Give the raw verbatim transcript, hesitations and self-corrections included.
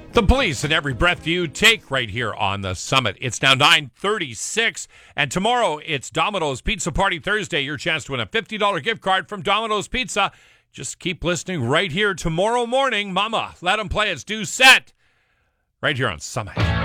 The Police and Every Breath You Take right here on the Summit. It's now nine thirty-six, and tomorrow it's Domino's Pizza Party Thursday. Your chance to win a fifty dollars gift card from Domino's Pizza. Just keep listening right here tomorrow morning. Mama, let them play. It's due set right here on Summit.